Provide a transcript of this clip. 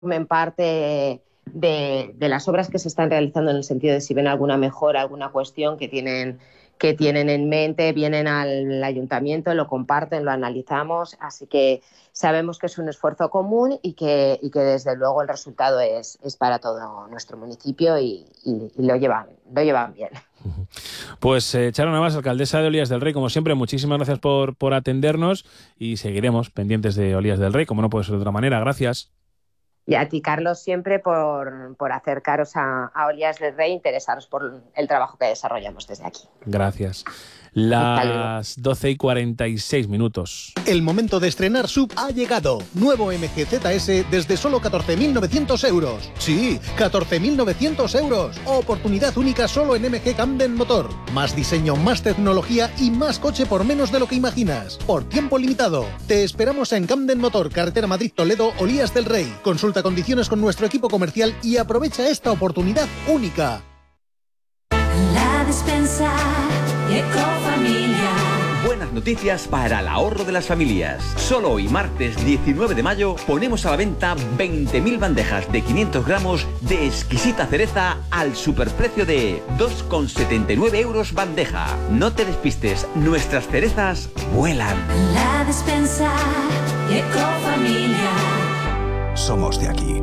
formen parte de las obras que se están realizando, en el sentido de si ven alguna mejora, alguna cuestión que tienen en mente, vienen al ayuntamiento, lo comparten, lo analizamos, así que sabemos que es un esfuerzo común y que desde luego el resultado es para todo nuestro municipio y lo llevan bien. Pues Charo Navas, alcaldesa de Olías del Rey, como siempre, muchísimas gracias por atendernos y seguiremos pendientes de Olías del Rey, como no puede ser de otra manera. Gracias. Y a ti, Carlos, siempre por acercaros a Olías del Rey, interesaros por el trabajo que desarrollamos desde aquí. Gracias. Las 12:46. El momento de estrenar SUV ha llegado. Nuevo MG ZS desde solo 14.900 euros. Sí, 14.900 euros. Oportunidad única solo en MG Camden Motor. Más diseño, más tecnología y más coche por menos de lo que imaginas. Por tiempo limitado. Te esperamos en Camden Motor, carretera Madrid-Toledo, Olías del Rey. Consulta condiciones con nuestro equipo comercial y aprovecha esta oportunidad única. La Despensa Ecofamilia. Buenas noticias para el ahorro de las familias. Solo hoy, martes 19 de mayo, ponemos a la venta 20.000 bandejas de 500 gramos de exquisita cereza al superprecio de 2,79 euros bandeja. No te despistes, nuestras cerezas vuelan. La Despensa Ecofamilia. Somos de aquí.